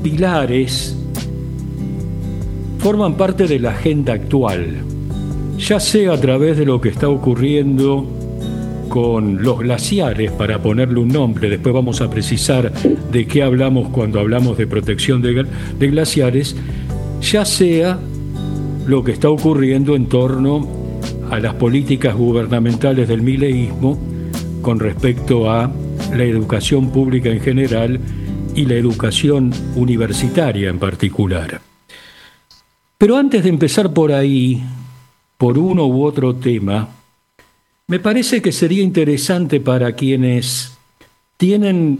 pilares forman parte de la agenda actual, ya sea a través de lo que está ocurriendo con los glaciares, para ponerle un nombre. Después vamos a precisar de qué hablamos cuando hablamos de protección de glaciares, ya sea lo que está ocurriendo en torno a las políticas gubernamentales del mileísmo con respecto a la educación pública en general y la educación universitaria en particular. Pero antes de empezar por ahí, por uno u otro tema, me parece que sería interesante para quienes tienen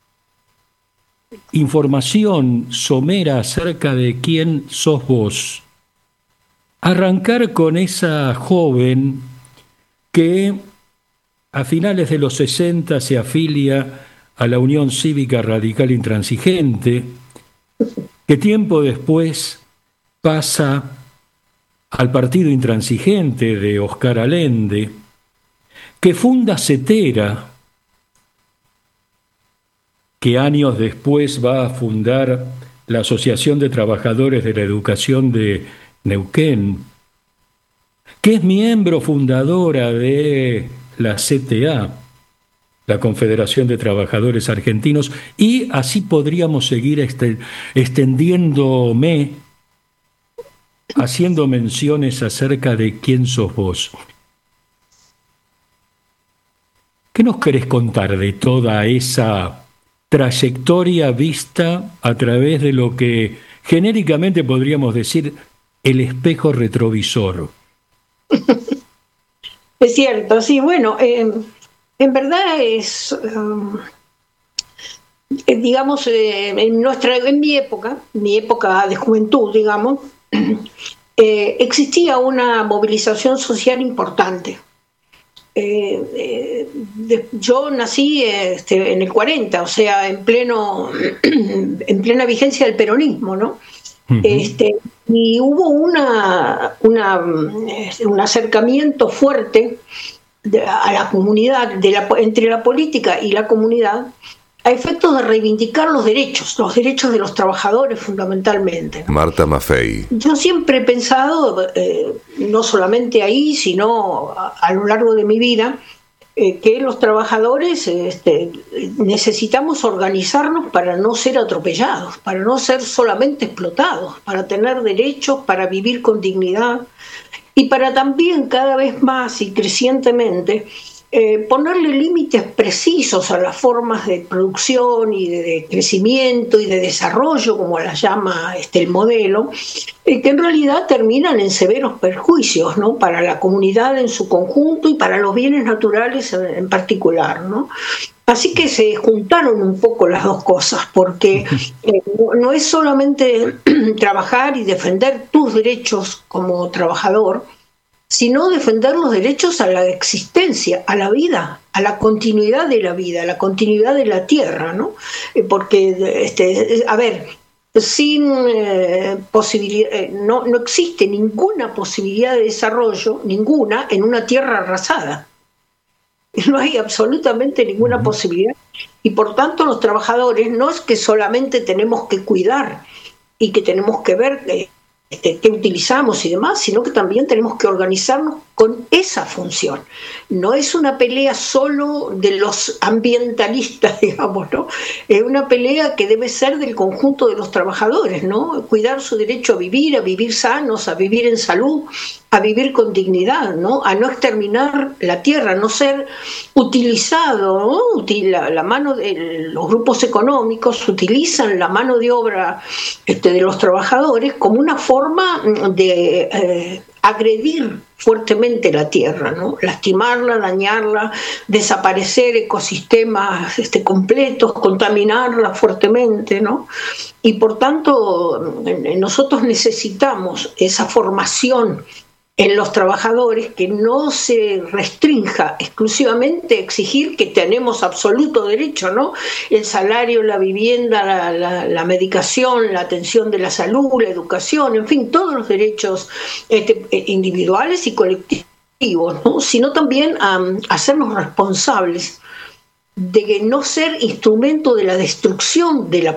información somera acerca de quién sos vos, arrancar con esa joven que a finales de los 60 se afilia a la Unión Cívica Radical Intransigente, que tiempo después pasa al Partido Intransigente de Oscar Allende, que funda CETERA, que años después va a fundar la Asociación de Trabajadores de la Educación de Neuquén, que es miembro fundadora de la CTA, la Confederación de Trabajadores Argentinos, y así podríamos seguir extendiéndome, haciendo menciones acerca de quién sos vos. ¿Qué nos querés contar de toda esa trayectoria vista a través de lo que genéricamente podríamos decir el espejo retrovisor? Es cierto, sí, bueno, en verdad es, digamos, en mi época de juventud, digamos, existía una movilización social importante. Yo nací en el 40, o sea, en plena vigencia del peronismo, ¿no? Uh-huh. Y hubo un acercamiento fuerte a la comunidad, entre la política y la comunidad, a efectos de reivindicar los derechos de los trabajadores fundamentalmente, ¿no? Marta Maffei. Yo siempre he pensado, no solamente ahí, sino a lo largo de mi vida, que los trabajadores necesitamos organizarnos para no ser atropellados, para no ser solamente explotados, para tener derechos, para vivir con dignidad y para también cada vez más y crecientemente ponerle límites precisos a las formas de producción y de crecimiento y de desarrollo, como las llama el modelo, que en realidad terminan en severos perjuicios, ¿no?, para la comunidad en su conjunto y para los bienes naturales en particular, ¿no? Así que se juntaron un poco las dos cosas, porque no es solamente trabajar y defender tus derechos como trabajador, sino defender los derechos a la existencia, a la vida, a la continuidad de la vida, a la continuidad de la tierra, ¿no? Porque, sin posibilidad, no existe ninguna posibilidad de desarrollo, ninguna, en una tierra arrasada. No hay absolutamente ninguna posibilidad. Y por tanto los trabajadores no es que solamente tenemos que cuidar y que tenemos que ver qué utilizamos y demás, sino que también tenemos que organizarnos con esa función. No es una pelea solo de los ambientalistas, digamos, ¿no? Es una pelea que debe ser del conjunto de los trabajadores, ¿no? Cuidar su derecho a vivir sanos, a vivir en salud, a vivir con dignidad, ¿no? A no exterminar la tierra, a no ser utilizado, ¿no? La mano de los grupos económicos utilizan la mano de obra de los trabajadores como una forma de agredir fuertemente la tierra, ¿no? Lastimarla, dañarla, desaparecer ecosistemas completos, contaminarla fuertemente, ¿no? Y por tanto nosotros necesitamos esa formación en los trabajadores, que no se restrinja exclusivamente a exigir que tenemos absoluto derecho, ¿no? El salario, la vivienda, la medicación, la atención de la salud, la educación, en fin, todos los derechos individuales y colectivos, ¿no? Sino también a hacernos responsables de no ser instrumento de la destrucción de la